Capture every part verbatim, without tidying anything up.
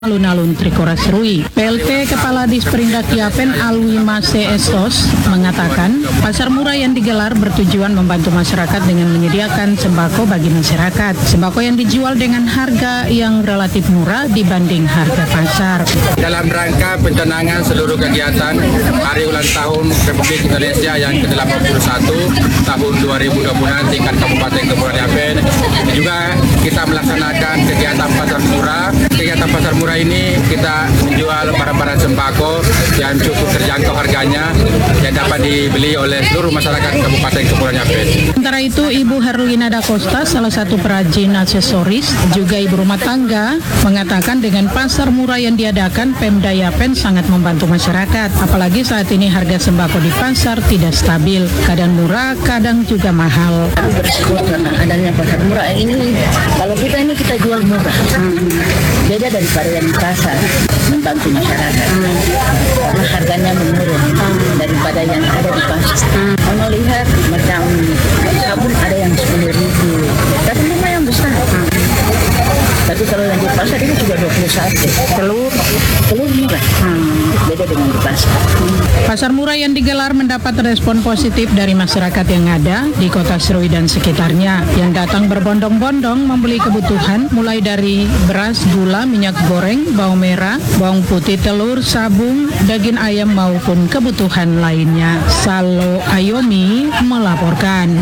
Alun-alun Trikora Serui. P L T Kepala Disperindak Yapen Alwi Mase Estos mengatakan pasar murah yang digelar bertujuan membantu masyarakat dengan menyediakan sembako bagi masyarakat. Sembako yang dijual dengan harga yang relatif murah dibanding harga pasar. Dalam rangka pencanangan seluruh kegiatan Hari Ulang Tahun Republik Indonesia yang ke delapan puluh satu tahun dua ribu dua puluh tingkat Kabupaten Kepulauan Yapen, juga kita melaksanakan kegiatan pasar murah. Kegiatan pasar murah ini kita menjual barang-barang sembako yang cukup terjangkau harganya yang dapat dibeli oleh seluruh masyarakat Kabupaten Kepulauan Yapen. Sementara itu, Ibu Herlina Da Costa, salah satu perajin aksesoris, juga ibu rumah tangga, mengatakan dengan pasar murah yang diadakan, Pemda Yapen sangat membantu masyarakat. Apalagi saat ini harga sembako di pasar tidak stabil, kadang murah, kadang juga mahal. Bersyukur karena adanya pasar murah ini, kalau kita ini kita jual murah, beda daripada yang di pasar, membantu masyarakat karena harganya menurun daripada yang ada di pasar. Kalau lihat macam sabun ada yang sepuluh ribu, tapi lumayan besar. Tapi kalau yang di pasar ini juga dua puluh satu. Telur, telur murah, beda dengan di pasar. Pasar murah yang digelar mendapat respon positif dari masyarakat yang ada di Kota Serui dan sekitarnya, yang datang berbondong-bondong membeli kebutuhan mulai dari beras, gula, minyak goreng, bawang merah, bawang putih, telur, sabun, daging ayam maupun kebutuhan lainnya. Salo Ayomi melaporkan.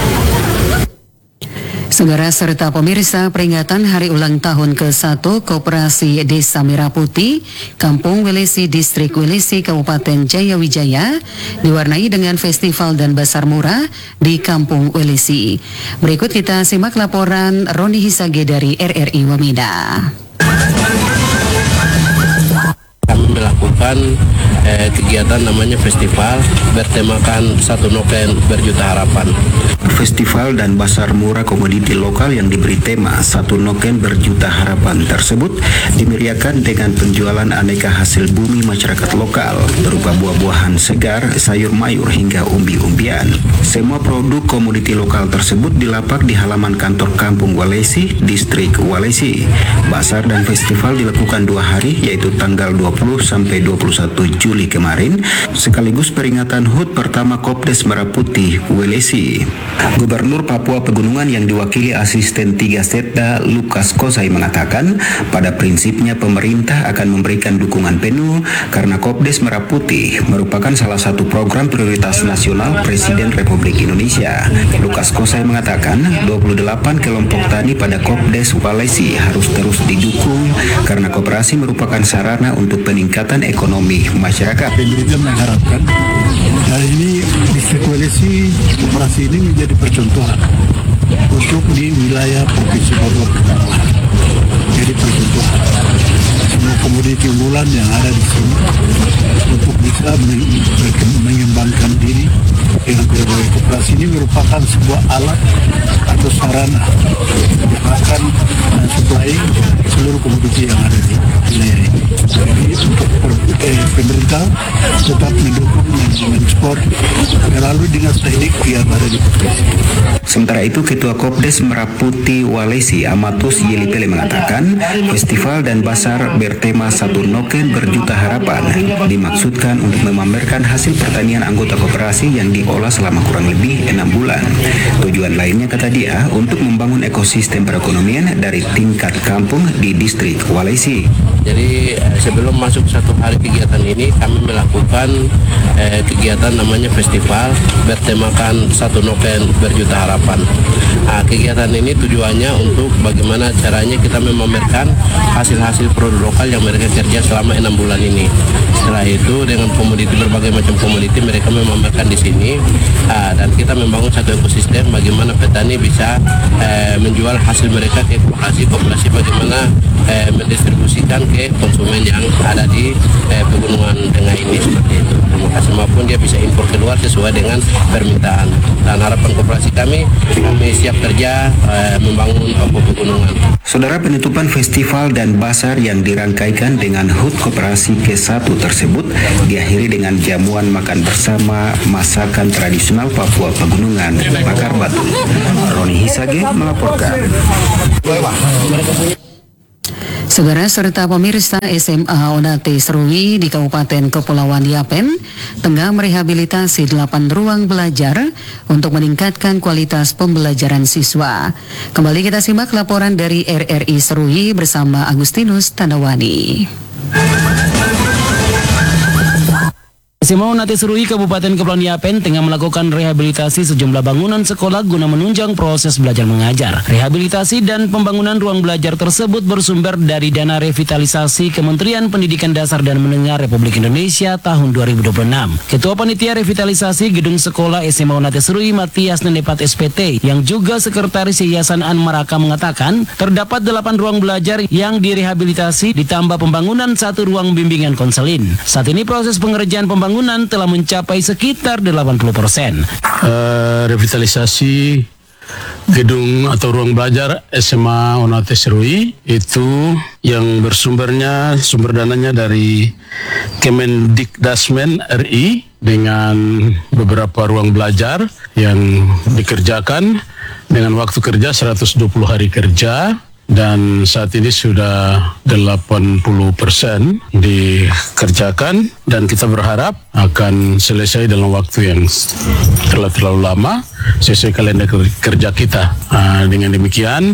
Saudara serta pemirsa, peringatan Hari Ulang Tahun ke satu Koperasi Desa Merah Putih, Kampung Welesi, Distrik Welesi, Kabupaten Jayawijaya, diwarnai dengan festival dan basar murah di Kampung Welesi. Berikut kita simak laporan Roni Hisage dari R R I Wamena. Kami melakukan eh, kegiatan namanya festival bertemakan Satu Noken Berjuta Harapan. Festival dan basar murah komoditi lokal yang diberi tema Satu Noken Berjuta Harapan tersebut dimeriahkan dengan penjualan aneka hasil bumi masyarakat lokal berupa buah-buahan segar, sayur mayur hingga umbi-umbian. Semua produk komoditi lokal tersebut dilapak di halaman kantor Kampung Welesi, Distrik Welesi. Basar dan festival dilakukan dua hari, yaitu tanggal dua puluh sampai dua puluh satu Juli kemarin, sekaligus peringatan H U T pertama Kopdes Merah Putih Welesi. Gubernur Papua Pegunungan yang diwakili asisten tiga Setda Lukas Kosai mengatakan pada prinsipnya pemerintah akan memberikan dukungan penuh karena Kopdes Merah Putih merupakan salah satu program prioritas nasional Presiden Republik Indonesia. Lukas Kosai mengatakan dua puluh delapan kelompok tani pada Kopdes Welesi harus terus didukung karena koperasi merupakan sarana untuk peningkatan ekonomi masyarakat. Pemerintah mengharapkan hari ini Distrik Welesi koperasi ini menjadi percontohan untuk di wilayah Provinsi Bogor. Jadi percontohan semua komoditi unggulan yang ada di sini untuk bisa mengembangkan diri dengan berbagai koperasi. Ini merupakan sebuah alat atau sarana merupakan dan supply seluruh komoditi yang ada di wilayah ini. Jadi untuk eh, pemerintah tetap mendukung dan mensupport melalui dinas teknik yang ada di provinsi. Sementara itu, Ketua Kopdes Merah Putih Welesi Amatus Yelipele mengatakan festival dan basar bertema Satu Noken Berjuta Harapan dimaksudkan untuk memamerkan hasil pertanian anggota koperasi yang diolah selama kurang lebih enam bulan. Tujuan lainnya, kata dia, untuk membangun ekosistem perekonomian dari tingkat kampung di Distrik Welesi. Jadi sebelum masuk satu hari kegiatan ini, kami melakukan eh, kegiatan namanya festival bertemakan Satu Noken Berjuta Harapan. Nah, kegiatan ini tujuannya untuk bagaimana caranya kita memamerkan hasil-hasil produk lokal yang mereka kerja selama enam bulan ini. Setelah itu dengan komoditi, berbagai macam komoditi mereka memamerkan di sini, nah, dan kita membangun satu ekosistem bagaimana petani bisa eh, menjual hasil mereka ke koperasi-koperasi, bagaimana eh, mendistribusikan ke konsumen yang ada di eh, Pegunungan Tengah ini, seperti itu. Terima kasih, maupun dia bisa impor keluar sesuai dengan permintaan. Dan harapan koperasi kami, kami siap kerja eh, membangun Papua Pegunungan. Saudara, penutupan festival dan basar yang dirangkaikan dengan H U T Koperasi ke satu tersebut diakhiri dengan jamuan makan bersama masakan tradisional Papua Pegunungan bakar batu. Roni Hisage melaporkan. Saudara serta pemirsa S M A Onate Serui di Kabupaten Kepulauan Yapen tengah merehabilitasi delapan ruang belajar untuk meningkatkan kualitas pembelajaran siswa. Kembali kita simak laporan dari R R I Serui bersama Agustinus Tandawani. S M A Onate Serui Kabupaten Kepulauan Yapen tengah melakukan rehabilitasi sejumlah bangunan sekolah guna menunjang proses belajar mengajar. Rehabilitasi dan pembangunan ruang belajar tersebut bersumber dari dana revitalisasi Kementerian Pendidikan Dasar dan Menengah Republik Indonesia tahun dua ribu dua puluh enam. Ketua Panitia Revitalisasi Gedung Sekolah S M A Onate Serui Matias Nenepat S P T yang juga Sekretaris Yayasan Anmaraka mengatakan terdapat delapan ruang belajar yang direhabilitasi ditambah pembangunan satu ruang bimbingan konseling. Saat ini proses pengerjaan pembangunan Pembangunan telah mencapai sekitar delapan puluh persen. Uh, revitalisasi gedung atau ruang belajar S M A Onate Serui itu yang bersumbernya, sumber dananya dari Kemendikdasmen R I dengan beberapa ruang belajar yang dikerjakan dengan waktu kerja seratus dua puluh hari kerja. Dan saat ini sudah delapan puluh persen dikerjakan dan kita berharap akan selesai dalam waktu yang terlalu, terlalu lama sesuai kalender kerja kita. Nah, dengan demikian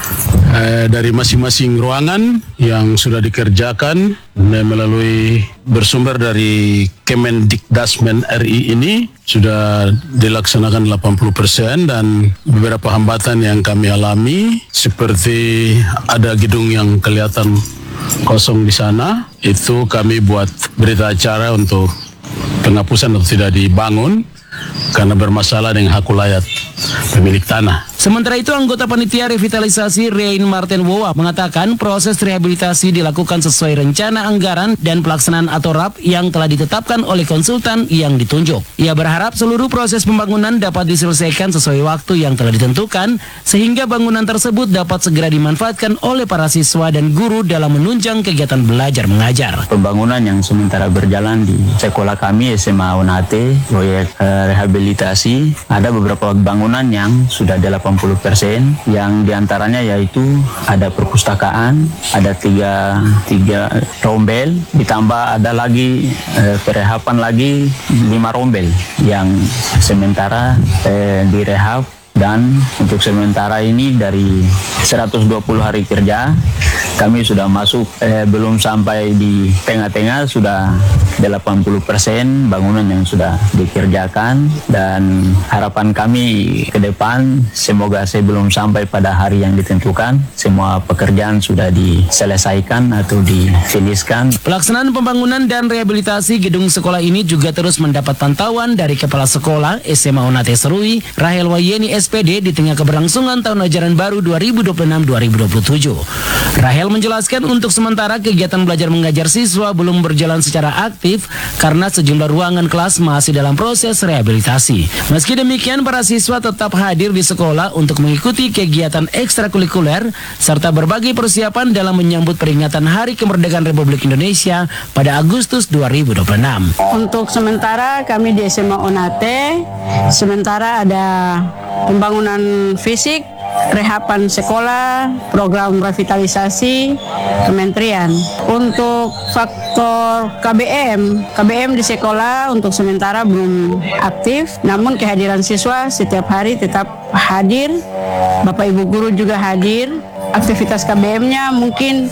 eh, dari masing-masing ruangan yang sudah dikerjakan melalui bersumber dari Kemendikdasmen R I ini sudah dilaksanakan delapan puluh persen dan beberapa hambatan yang kami alami seperti ada gedung yang kelihatan kosong di sana, itu kami buat berita acara untuk penghapusan atau tidak dibangun karena bermasalah dengan hak ulayat pemilik tanah. Sementara itu, anggota Panitia Revitalisasi Rein Martin Wowa mengatakan proses rehabilitasi dilakukan sesuai rencana anggaran dan pelaksanaan atau R A P yang telah ditetapkan oleh konsultan yang ditunjuk. Ia berharap seluruh proses pembangunan dapat diselesaikan sesuai waktu yang telah ditentukan sehingga bangunan tersebut dapat segera dimanfaatkan oleh para siswa dan guru dalam menunjang kegiatan belajar mengajar. Pembangunan yang sementara berjalan di sekolah kami S M A Onate, proyek eh, rehabilitasi, ada beberapa bangunan yang sudah delapan puluh persen, yang diantaranya yaitu ada perpustakaan, ada tiga, tiga rombel, ditambah ada lagi eh, perehapan lagi lima rombel yang sementara eh, direhab. Dan untuk sementara ini dari seratus dua puluh hari kerja kami sudah masuk eh, belum sampai di tengah-tengah sudah delapan puluh persen bangunan yang sudah dikerjakan, dan harapan kami ke depan semoga sebelum sampai pada hari yang ditentukan semua pekerjaan sudah diselesaikan atau difiniskan. Pelaksanaan pembangunan dan rehabilitasi gedung sekolah ini juga terus mendapat pantauan dari Kepala Sekolah S M A Onate Serui Rahel Wayeni S P D di tengah keberlangsungan tahun ajaran baru dua ribu dua puluh enam dua ribu dua puluh tujuh. Rahel menjelaskan untuk sementara kegiatan belajar mengajar siswa belum berjalan secara aktif karena sejumlah ruangan kelas masih dalam proses rehabilitasi. Meski demikian, para siswa tetap hadir di sekolah untuk mengikuti kegiatan ekstrakurikuler serta berbagai persiapan dalam menyambut peringatan Hari Kemerdekaan Republik Indonesia pada Agustus dua ribu dua puluh enam. Untuk sementara kami di S M A Onate, sementara ada pembangunan fisik, rehapan sekolah, program revitalisasi kementerian. Untuk faktor K B M, K B M di sekolah untuk sementara belum aktif, namun kehadiran siswa setiap hari tetap hadir, Bapak Ibu guru juga hadir. Aktivitas K B M-nya mungkin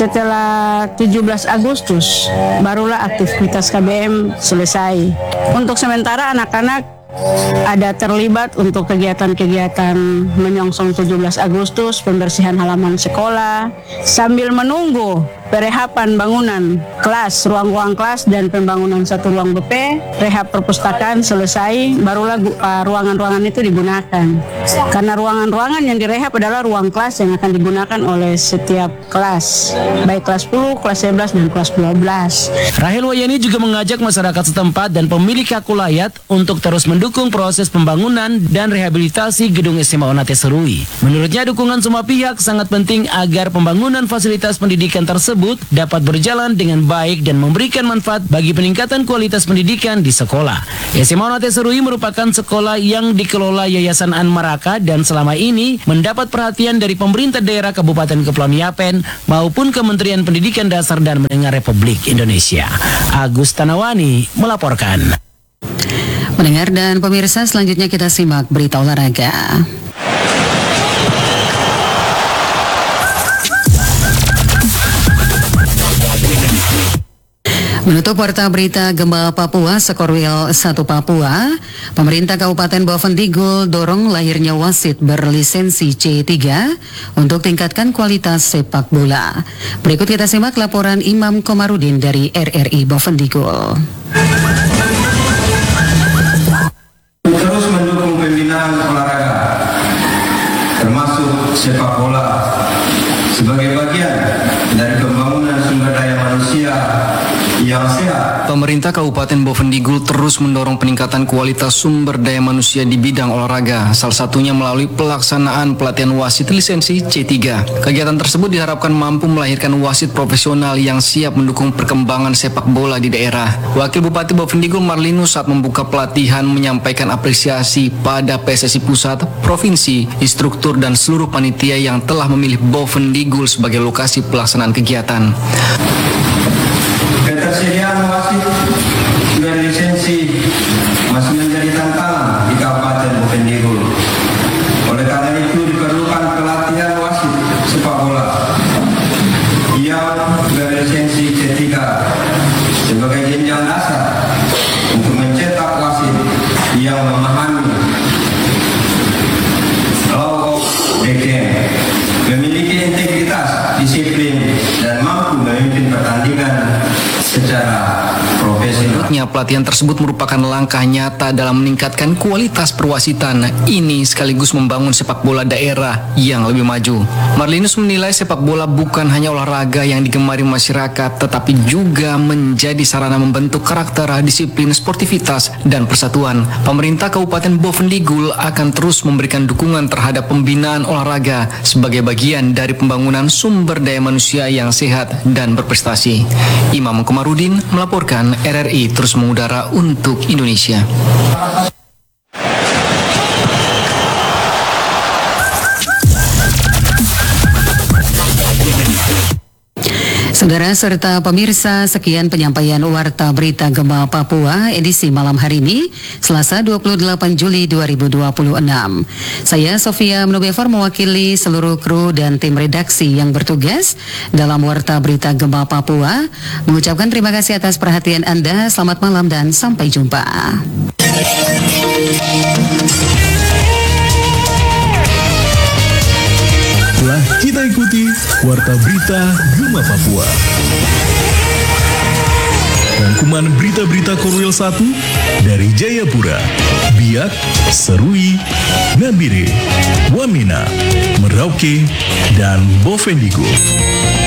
setelah tujuh belas Agustus barulah aktivitas K B M selesai. Untuk sementara anak-anak ada terlibat untuk kegiatan-kegiatan menyongsong tujuh belas Agustus, pembersihan halaman sekolah, sambil menunggu perehapan bangunan kelas, ruang-ruang kelas dan pembangunan satu ruang B P, rehab perpustakaan selesai, barulah uh, ruangan-ruangan itu digunakan. Karena ruangan-ruangan yang direhab adalah ruang kelas yang akan digunakan oleh setiap kelas, baik kelas sepuluh, kelas sebelas, dan kelas dua belas. Rahel Wayani juga mengajak masyarakat setempat dan pemilik hak ulayat untuk terus mendukung proses pembangunan dan rehabilitasi gedung S M A Onate Serui. Menurutnya, dukungan semua pihak sangat penting agar pembangunan fasilitas pendidikan tersebut tersebut dapat berjalan dengan baik dan memberikan manfaat bagi peningkatan kualitas pendidikan di sekolah. S M A Onaté Serui merupakan sekolah yang dikelola Yayasan Anmaraka dan selama ini mendapat perhatian dari pemerintah daerah Kabupaten Kepulauan Yapen maupun Kementerian Pendidikan Dasar dan Menengah Republik Indonesia. Agus Tanawani melaporkan. Pendengar dan pemirsa, selanjutnya kita simak berita olahraga. Menutup warta berita Gema Papua Sekorwil satu Papua, pemerintah Kabupaten Bovendigul dorong lahirnya wasit berlisensi C tiga untuk tingkatkan kualitas sepak bola. Berikut kita simak laporan Imam Komarudin dari R R I Bovendigul. Terus mendukung pembinaan olahraga, termasuk sepak bola, sebagai bagian dari pembangunan sumber daya manusia yang sehat. Pemerintah Kabupaten Bovendigul terus mendorong peningkatan kualitas sumber daya manusia di bidang olahraga, salah satunya melalui pelaksanaan pelatihan wasit lisensi C tiga. Kegiatan tersebut diharapkan mampu melahirkan wasit profesional yang siap mendukung perkembangan sepak bola di daerah. Wakil Bupati Bovendigul Marlinus saat membuka pelatihan menyampaikan apresiasi pada P S S I Pusat, Provinsi, instruktur dan seluruh panitia yang telah memilih Bovendigul sebagai lokasi pelaksanaan kegiatan. Ketersediaan wasit berlisensi masih menjadi tantangan di Kabupaten Bovendigul. Oleh karena itu diperlukan pelatihan wasit sepak bola yang berlisensi C tiga sebagai jenjang dasar untuk mencetak wasit yang memahami law of the game, memiliki integritas, disiplin, dan mampu memimpin pertandingan secara profesional. Menurutnya, pelatihan tersebut merupakan langkah nyata dalam meningkatkan kualitas perwasitan ini sekaligus membangun sepak bola daerah yang lebih maju. Marlinus menilai sepak bola bukan hanya olahraga yang digemari masyarakat, tetapi juga menjadi sarana membentuk karakter, disiplin, sportivitas, dan persatuan. Pemerintah Kabupaten Bovendigul akan terus memberikan dukungan terhadap pembinaan olahraga sebagai bagian dari pembangunan sumber daya manusia yang sehat dan berprestasi. Imam Komarudin melaporkan. R R I terus mengudara untuk Indonesia. Saudara serta pemirsa, sekian penyampaian Warta Berita Gema Papua edisi malam hari ini, Selasa dua puluh delapan Juli dua ribu dua puluh enam. Saya Sofia Mnubevar mewakili seluruh kru dan tim redaksi yang bertugas dalam Warta Berita Gema Papua, mengucapkan terima kasih atas perhatian Anda. Selamat malam dan sampai jumpa. Telah kita ikuti Warta Berita Gema Papua. Rangkuman berita-berita Korwil satu dari Jayapura, Biak, Serui, Nabire, Wamena, Merauke, dan Bovendigul.